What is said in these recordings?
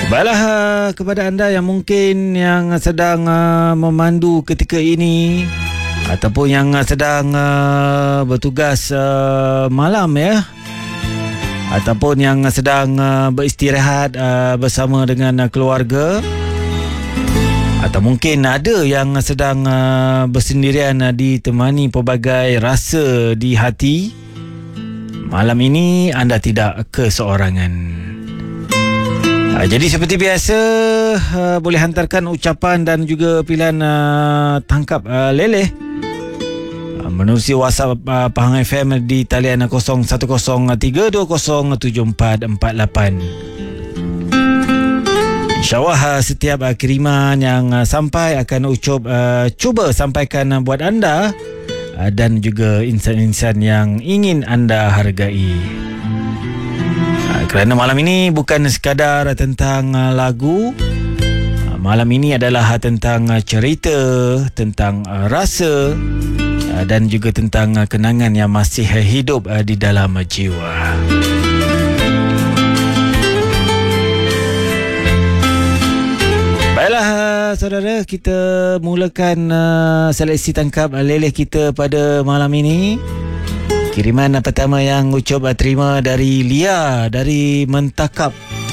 Baiklah, kepada anda yang mungkin yang sedang memandu ketika ini ataupun yang sedang bertugas malam ya, ataupun yang sedang beristirahat bersama dengan keluarga, atau mungkin ada yang sedang bersendirian ditemani pelbagai rasa di hati, malam ini anda tidak keseorangan. Jadi seperti biasa, boleh hantarkan ucapan dan juga pilihan tangkap leleh menerusi WhatsApp Pahang FM di talian 0103207448. InsyaAllah setiap kiriman yang sampai akan cuba sampaikan buat anda dan juga insan-insan yang ingin anda hargai. Kerana malam ini bukan sekadar tentang lagu. Malam ini adalah tentang cerita, tentang rasa dan juga tentang kenangan yang masih hidup di dalam jiwa. Baiklah saudara, kita mulakan seleksi tangkap leleh kita pada malam ini. Kiriman pertama yang ucap terima dari Lia dari Mentakap.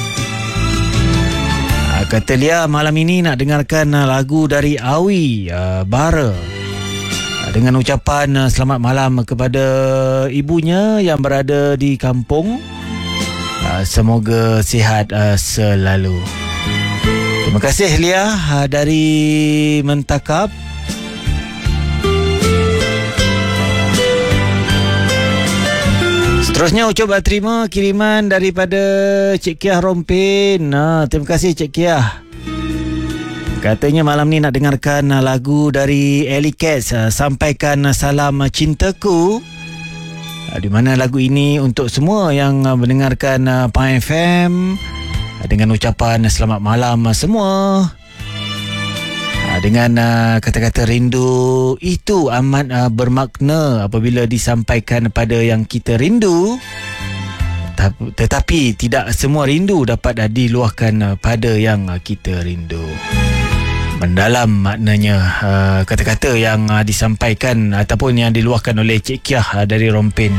Kata Lia, malam ini nak dengarkan lagu dari Awi Bara, dengan ucapan selamat malam kepada ibunya yang berada di kampung. Semoga sihat selalu. Terima kasih Lia dari Mentakap. Terusnya ucap terima kiriman daripada Cik Kiah Rompin. Terima kasih Cik Kiah. Katanya malam ni nak dengarkan lagu dari Ellie Cats, Sampaikan Salam Cintaku. Di mana lagu ini untuk semua yang mendengarkan Pahang FM, dengan ucapan selamat malam semua. Dengan kata-kata rindu itu amat bermakna apabila disampaikan pada yang kita rindu, tetapi tidak semua rindu dapat diluahkan pada yang kita rindu. Mendalam maknanya kata-kata yang disampaikan ataupun yang diluahkan oleh Cik Kiah dari Rompin.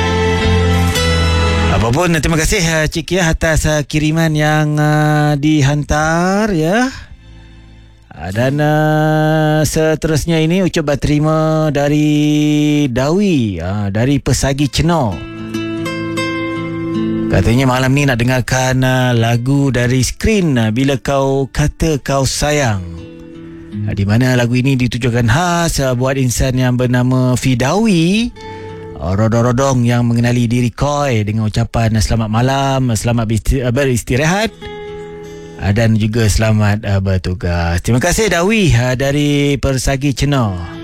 Apapun, terima kasih Cik Kiah atas kiriman yang dihantar ya. Dan seterusnya ini ucap terima dari Dawi dari Pesagi Ceno. Katanya malam ni nak dengarkan lagu dari Screen, Bila Kau Kata Kau Sayang, di mana lagu ini ditujukan khas buat insan yang bernama Fidawi, rodong-rodong yang mengenali diri Koi, dengan ucapan selamat malam, selamat beristirahat dan juga selamat bertugas. Terima kasih Dawi dari Persagi Ceno.